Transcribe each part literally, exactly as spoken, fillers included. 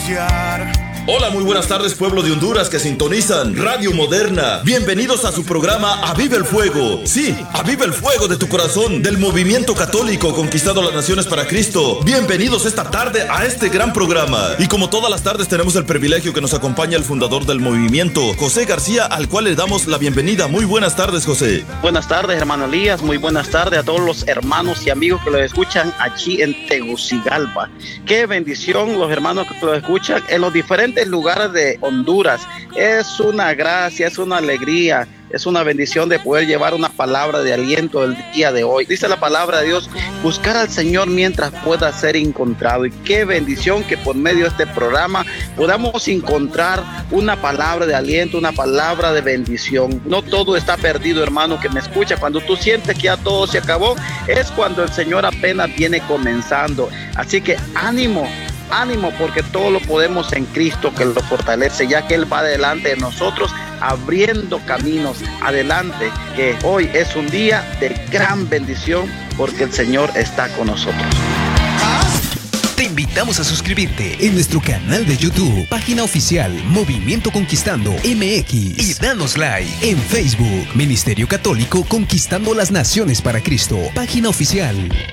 brillar. Hola, muy buenas tardes, pueblo de Honduras que sintonizan Radio Moderna. Bienvenidos a su programa Aviva el Fuego. Sí, aviva el fuego de tu corazón, del movimiento católico conquistando las naciones para Cristo. Bienvenidos esta tarde a este gran programa. Y como todas las tardes tenemos el privilegio que nos acompaña el fundador del movimiento, José García, al cual le damos la bienvenida. Muy buenas tardes, José. Buenas tardes, hermano Elías. Muy buenas tardes a todos los hermanos y amigos que lo escuchan aquí en Tegucigalpa. Qué bendición los hermanos que lo escuchan en los diferentes lugares de Honduras. Es una gracia, es una alegría, es una bendición de poder llevar una palabra de aliento el día de hoy. Dice la palabra de Dios, buscar al Señor mientras pueda ser encontrado. Y qué bendición que por medio de este programa podamos encontrar una palabra de aliento, una palabra de bendición. No todo está perdido, hermano que me escucha. Cuando tú sientes que ya todo se acabó, es cuando el Señor apenas viene comenzando. Así que ánimo. Ánimo, porque todo lo podemos en Cristo que lo fortalece, ya que Él va delante de nosotros abriendo caminos adelante, que hoy es un día de gran bendición porque el Señor está con nosotros. Te invitamos a suscribirte en nuestro canal de YouTube, página oficial Movimiento Conquistando M X, y danos like en Facebook, Ministerio Católico Conquistando las Naciones para Cristo, página oficial.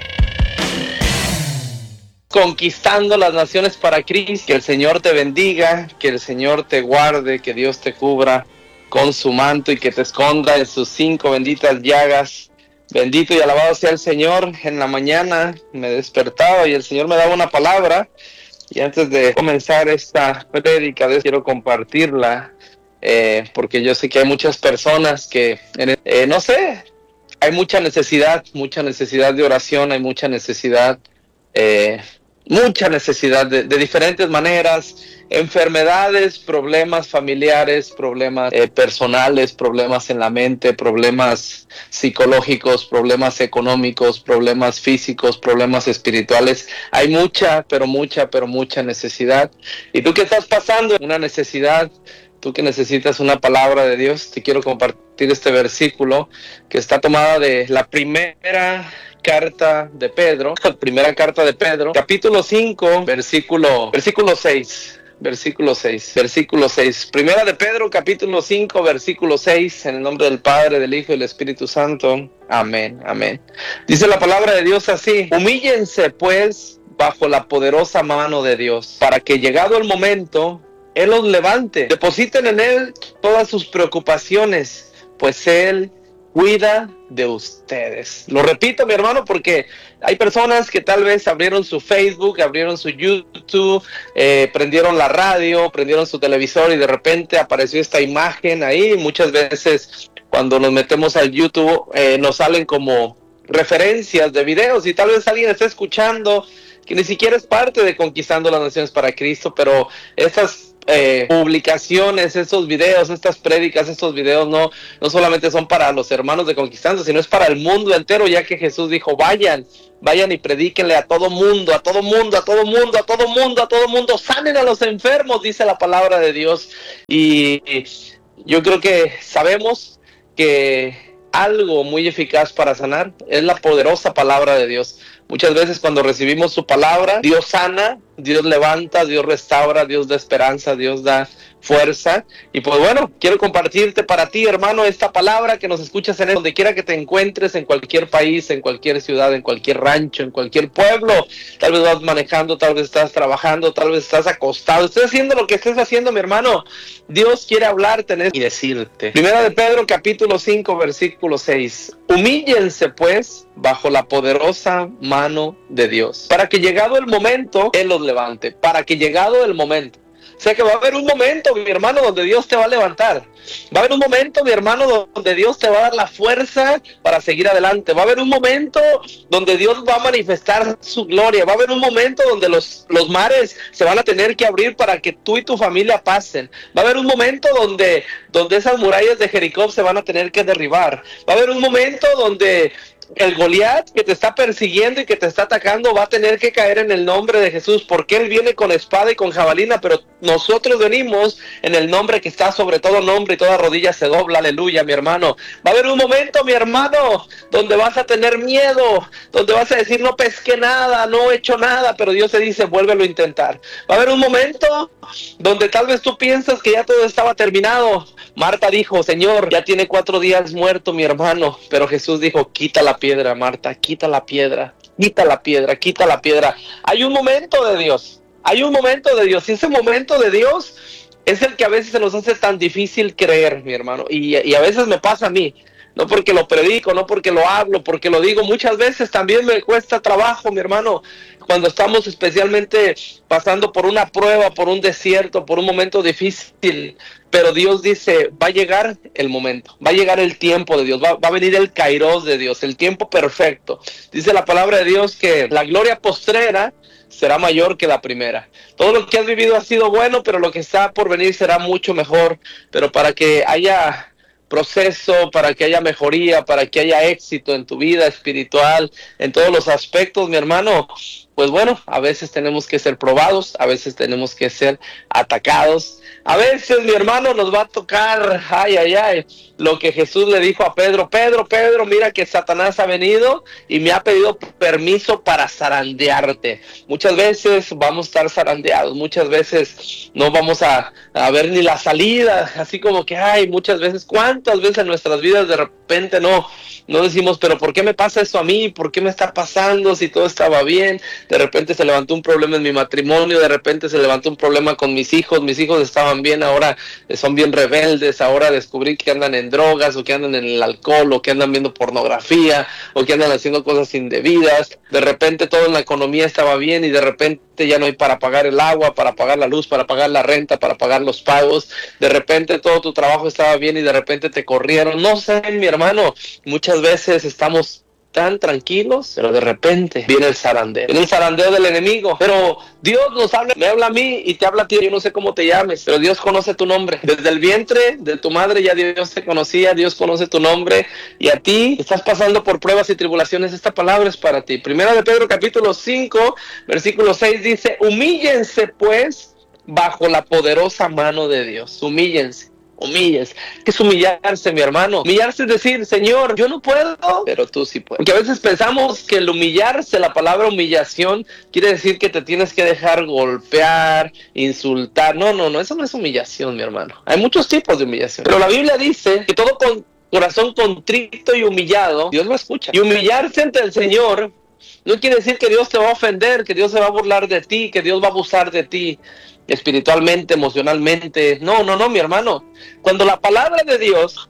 Conquistando las naciones para Cristo. Que el Señor te bendiga, que el Señor te guarde, que Dios te cubra con su manto y que te esconda en sus cinco benditas llagas. Bendito y alabado sea el Señor. En la mañana me despertaba y el Señor me daba una palabra, y antes de comenzar esta prédica quiero compartirla, eh, porque yo sé que hay muchas personas que, eh, no sé, hay mucha necesidad, mucha necesidad de oración, hay mucha necesidad eh, mucha necesidad de, de diferentes maneras, enfermedades, problemas familiares, problemas eh, personales, problemas en la mente, problemas psicológicos, problemas económicos, problemas físicos, problemas espirituales. Hay mucha, pero mucha, pero mucha necesidad. ¿Y tú qué estás pasando? Una necesidad. Tú que necesitas una palabra de Dios, te quiero compartir este versículo que está tomada de la primera carta de Pedro, la primera carta de Pedro, capítulo cinco, versículo, versículo seis, versículo seis, versículo seis. Primera de Pedro, capítulo cinco, versículo seis, en el nombre del Padre, del Hijo y del Espíritu Santo. Amén, amén. Dice la palabra de Dios así: humíllense pues bajo la poderosa mano de Dios, para que llegado el momento, Él los levante. Depositen en Él todas sus preocupaciones, pues Él cuida de ustedes. Lo repito, mi hermano, porque hay personas que tal vez abrieron su Facebook, abrieron su YouTube, eh, prendieron la radio, prendieron su televisor y de repente apareció esta imagen ahí. Muchas veces cuando nos metemos al YouTube eh, nos salen como referencias de videos, y tal vez alguien está escuchando que ni siquiera es parte de Conquistando las Naciones para Cristo, pero estas Eh, publicaciones, estos videos, estas prédicas, estos videos no, no solamente son para los hermanos de Conquistando, sino es para el mundo entero, ya que Jesús dijo: vayan, vayan y predíquenle a todo mundo, a todo mundo, a todo mundo, a todo mundo, a todo mundo, sanen a los enfermos, dice la palabra de Dios. Y, y yo creo que sabemos que algo muy eficaz para sanar es la poderosa palabra de Dios. Muchas veces cuando recibimos su palabra, Dios sana, Dios levanta, Dios restaura, Dios da esperanza, Dios da fuerza. Y pues bueno, quiero compartirte para ti, hermano, esta palabra, que nos escuchas en él, donde quiera que te encuentres, en cualquier país, en cualquier ciudad, en cualquier rancho, en cualquier pueblo. Tal vez vas manejando, tal vez estás trabajando, tal vez estás acostado, estés haciendo lo que estés haciendo, mi hermano. Dios quiere hablarte y decirte. Primera de Pedro, capítulo cinco, versículo seis. Humíllense pues bajo la poderosa mano de Dios, para que llegado el momento, Él los levante. Para que llegado el momento. O sea que va a haber un momento, mi hermano, donde Dios te va a levantar. Va a haber un momento, mi hermano, donde Dios te va a dar la fuerza para seguir adelante. Va a haber un momento donde Dios va a manifestar su gloria. Va a haber un momento donde los, los mares se van a tener que abrir para que tú y tu familia pasen. Va a haber un momento donde, donde esas murallas de Jericó se van a tener que derribar. Va a haber un momento donde el Goliat que te está persiguiendo y que te está atacando va a tener que caer en el nombre de Jesús, porque Él viene con espada y con jabalina, pero nosotros venimos en el nombre que está sobre todo nombre y toda rodilla se dobla. Aleluya, mi hermano. Va a haber un momento, mi hermano, donde vas a tener miedo, donde vas a decir, no pesqué nada, no he hecho nada, pero Dios te dice, vuélvelo a intentar. Va a haber un momento donde tal vez tú piensas que ya todo estaba terminado. Marta dijo, Señor, ya tiene cuatro días muerto mi hermano, pero Jesús dijo, quita la piedra, Marta, quita la piedra, quita la piedra, quita la piedra. Hay un momento de Dios, hay un momento de Dios, y ese momento de Dios es el que a veces se nos hace tan difícil creer, mi hermano, y, y a veces me pasa a mí. No porque lo predico, no porque lo hablo, porque lo digo. Muchas veces también me cuesta trabajo, mi hermano, cuando estamos especialmente pasando por una prueba, por un desierto, por un momento difícil. Pero Dios dice, va a llegar el momento, va a llegar el tiempo de Dios, va, va a venir el kairos de Dios, el tiempo perfecto. Dice la palabra de Dios que la gloria postrera será mayor que la primera. Todo lo que has vivido ha sido bueno, pero lo que está por venir será mucho mejor. Pero para que haya proceso, para que haya mejoría, para que haya éxito en tu vida espiritual, en todos los aspectos, mi hermano, pues bueno, a veces tenemos que ser probados, a veces tenemos que ser atacados, a veces, mi hermano, nos va a tocar, ay, ay, ay, lo que Jesús le dijo a Pedro, Pedro, Pedro, mira que Satanás ha venido y me ha pedido permiso para zarandearte. Muchas veces vamos a estar zarandeados, muchas veces no vamos a, a ver ni la salida, así como que, ay, muchas veces, ¿cuántas veces en nuestras vidas de repente no, no decimos, pero ¿por qué me pasa eso a mí? ¿Por qué me está pasando si todo estaba bien? De repente se levantó un problema en mi matrimonio, de repente se levantó un problema con mis hijos, mis hijos estaban bien, ahora son bien rebeldes, ahora descubrí que andan en drogas, o que andan en el alcohol, o que andan viendo pornografía, o que andan haciendo cosas indebidas. De repente todo en la economía estaba bien y de repente ya no hay para pagar el agua, para pagar la luz, para pagar la renta, para pagar los pagos. De repente todo tu trabajo estaba bien y de repente te corrieron. No sé, mi hermano, muchas veces estamos tan tranquilos, pero de repente viene el zarandeo, viene el zarandeo del enemigo. Pero Dios nos habla, me habla a mí y te habla a ti. Yo no sé cómo te llames, pero Dios conoce tu nombre. Desde el vientre de tu madre ya Dios te conocía, Dios conoce tu nombre, y a ti estás pasando por pruebas y tribulaciones. Esta palabra es para ti. Primera de Pedro capítulo cinco, versículo seis dice, humíllense pues bajo la poderosa mano de Dios. Humíllense. Humilles. ¿Qué es humillarse, mi hermano? Humillarse es decir, Señor, yo no puedo, pero tú sí puedes. Porque a veces pensamos que el humillarse, la palabra humillación, quiere decir que te tienes que dejar golpear, insultar. No, no, no, eso no es humillación, mi hermano. Hay muchos tipos de humillación. Pero la Biblia dice que todo con corazón contrito y humillado, Dios lo escucha. Y humillarse ante el Señor no quiere decir que Dios te va a ofender, que Dios se va a burlar de ti, que Dios va a abusar de ti espiritualmente, emocionalmente. No, no, no, mi hermano. Cuando la palabra de Dios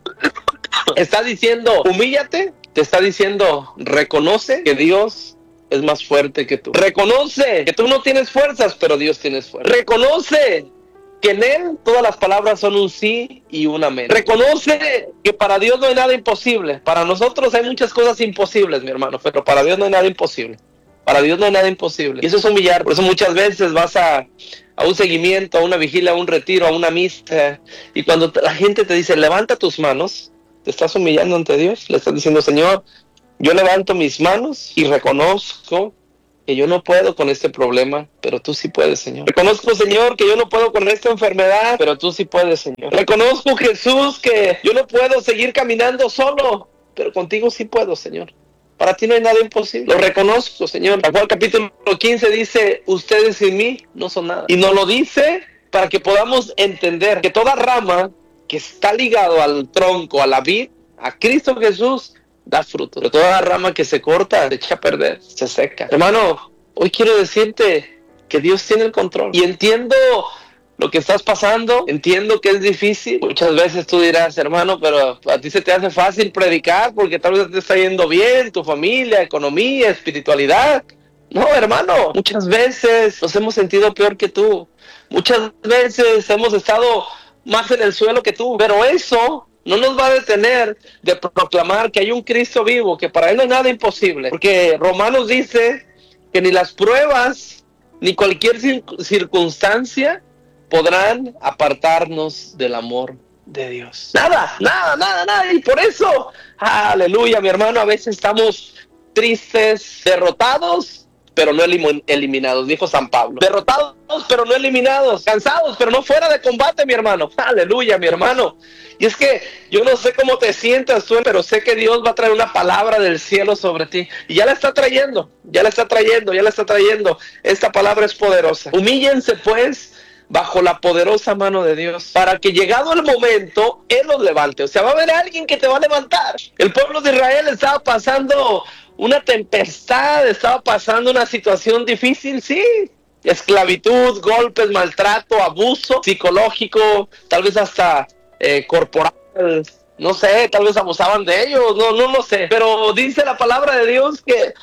está diciendo humíllate, te está diciendo reconoce que Dios es más fuerte que tú. Reconoce que tú no tienes fuerzas, pero Dios tiene fuerza. Reconoce que en Él todas las palabras son un sí y un amén. Reconoce que para Dios no hay nada imposible. Para nosotros hay muchas cosas imposibles, mi hermano, pero para Dios no hay nada imposible. Para Dios no hay nada imposible. Y eso es humillar. Por eso muchas veces vas a, a un seguimiento, a una vigilia, a un retiro, a una misa, y cuando la gente te dice, levanta tus manos, te estás humillando ante Dios. Le estás diciendo, Señor, yo levanto mis manos y reconozco que yo no puedo con este problema, pero tú sí puedes, Señor. Reconozco, Señor, que yo no puedo con esta enfermedad, pero tú sí puedes, Señor. Reconozco, Jesús, que yo no puedo seguir caminando solo, pero contigo sí puedo, Señor. Para ti no hay nada imposible. Lo reconozco, Señor. Juan capítulo quince dice, ustedes sin mí no son nada. Y nos lo dice para que podamos entender que toda rama que está ligado al tronco, a la vid, a Cristo Jesús, da fruto. Pero toda rama que se corta, se echa a perder, se seca. Hermano, hoy quiero decirte que Dios tiene el control. Y entiendo lo que estás pasando, entiendo que es difícil. Muchas veces tú dirás, hermano, pero a ti se te hace fácil predicar porque tal vez te está yendo bien, tu familia, economía, espiritualidad. No, hermano, muchas veces nos hemos sentido peor que tú. Muchas veces hemos estado más en el suelo que tú, pero eso no nos va a detener de proclamar que hay un Cristo vivo, que para Él no hay nada imposible. Porque Romanos dice que ni las pruebas, ni cualquier circunstancia podrán apartarnos del amor de Dios. Nada, nada, nada, nada. Y por eso, aleluya, mi hermano, a veces estamos tristes, derrotados, pero no elim- eliminados, dijo San Pablo. Derrotados, pero no eliminados. Cansados, pero no fuera de combate, mi hermano. Aleluya, mi hermano. Y es que yo no sé cómo te sientas tú, pero sé que Dios va a traer una palabra del cielo sobre ti. Y ya la está trayendo, ya la está trayendo, ya la está trayendo. Esta palabra es poderosa. Humíllense, pues, bajo la poderosa mano de Dios, para que llegado el momento, Él los levante. O sea, va a haber alguien que te va a levantar. El pueblo de Israel estaba pasando una tempestad, estaba pasando una situación difícil, sí. Esclavitud, golpes, maltrato, abuso psicológico, tal vez hasta eh, corporal, no sé, tal vez abusaban de ellos, no, no lo sé. Pero dice la palabra de Dios que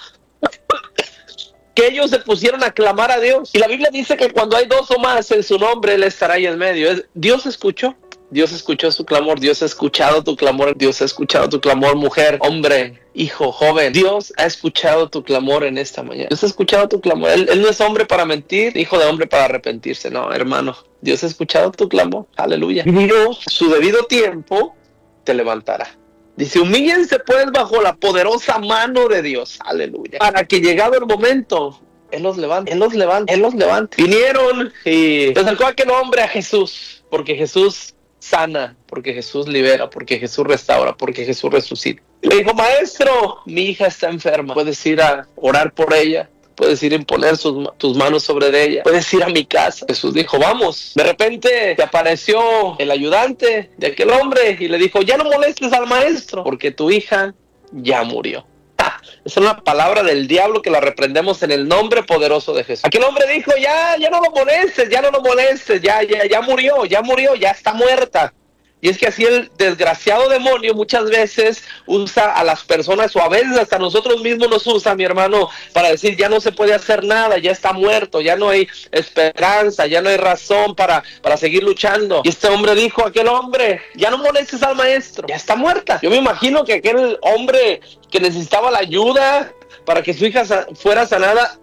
que ellos se pusieron a clamar a Dios. Y la Biblia dice que cuando hay dos o más en su nombre, Él estará ahí en medio. Dios escuchó, Dios escuchó su clamor, Dios ha escuchado tu clamor, Dios ha escuchado tu clamor, mujer, hombre, hijo, joven. Dios ha escuchado tu clamor en esta mañana. Dios ha escuchado tu clamor. Él, él no es hombre para mentir, hijo de hombre para arrepentirse. No, hermano, Dios ha escuchado tu clamor. Aleluya. Y Dios, su debido tiempo, te levantará. Dice, humíllense pues bajo la poderosa mano de Dios, aleluya, para que llegado el momento, Él los levante, Él los levante, Él los levante. Vinieron y le acercó aquel hombre a Jesús, porque Jesús sana, porque Jesús libera, porque Jesús restaura, porque Jesús resucita. Le dijo, maestro, mi hija está enferma, puedes ir a orar por ella, puedes ir a imponer sus, tus manos sobre ella, puedes ir a mi casa. Jesús dijo, vamos. De repente te apareció el ayudante de aquel hombre y le dijo, ya no molestes al maestro, porque tu hija ya murió. Ah, esa es una palabra del diablo que la reprendemos en el nombre poderoso de Jesús. Aquel hombre dijo, ya, ya no lo molestes, ya no lo molestes, ya, ya, ya murió, ya murió, ya está muerta. Y es que así el desgraciado demonio muchas veces usa a las personas, o a veces hasta nosotros mismos nos usa, mi hermano, para decir ya no se puede hacer nada, ya está muerto, ya no hay esperanza, ya no hay razón para, para seguir luchando. Y este hombre dijo, aquel hombre, ya no molestes al maestro, ya está muerta. Yo me imagino que aquel hombre que necesitaba la ayuda para que su hija fuera sanada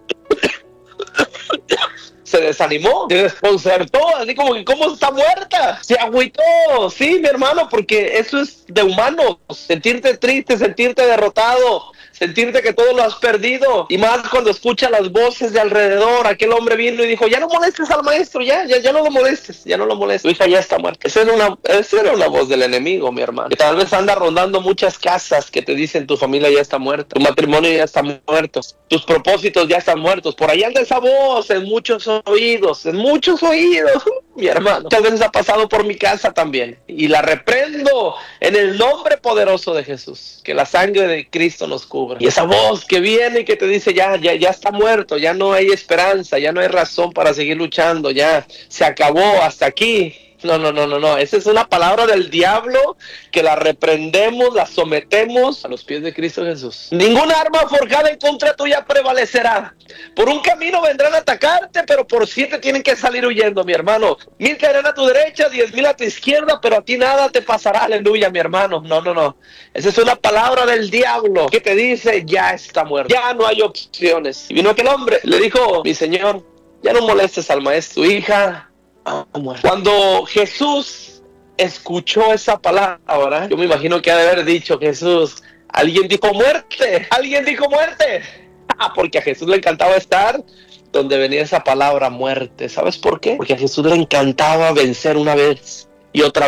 se desanimó, se desconcertó, así como que ¿cómo está muerta? Se agüitó, sí, mi hermano, porque eso es de humanos, sentirte triste, sentirte derrotado, sentirte que todo lo has perdido, y más cuando escucha las voces de alrededor. Aquel hombre vino y dijo, ya no molestes al maestro, ya, ya, ya no lo molestes, ya no lo molestes, tu hija ya está muerta. Esa era una, esa era una voz del enemigo, mi hermano, que tal vez anda rondando muchas casas que te dicen tu familia ya está muerta, tu matrimonio ya está muerto, tus propósitos ya están muertos. Por ahí anda esa voz en muchos oídos, en muchos oídos, mi hermano. Muchas veces ha pasado por mi casa también, y la reprendo en el nombre poderoso de Jesús, que la sangre de Cristo nos cubra. Y esa voz que viene y que te dice, ya, ya, ya está muerto, ya no hay esperanza, ya no hay razón para seguir luchando, ya se acabó, hasta aquí. No, no, no, no, no. Esa es una palabra del diablo que la reprendemos, la sometemos a los pies de Cristo Jesús. Ninguna arma forjada en contra tuya prevalecerá. Por un camino vendrán a atacarte, pero por siete tienen que salir huyendo, mi hermano. Mil caerán a tu derecha, diez mil a tu izquierda, pero a ti nada te pasará. Aleluya, mi hermano. No, no, no. Esa es una palabra del diablo que te dice, ya está muerto. Ya no hay opciones. Y vino aquel hombre, le dijo, mi señor, ya no molestes al maestro, tu hija. Cuando Jesús escuchó esa palabra, yo me imagino que ha de haber dicho Jesús, alguien dijo muerte, alguien dijo muerte. Ah, porque a Jesús le encantaba estar donde venía esa palabra muerte. ¿Sabes por qué? Porque a Jesús le encantaba vencer una vez y otra vez.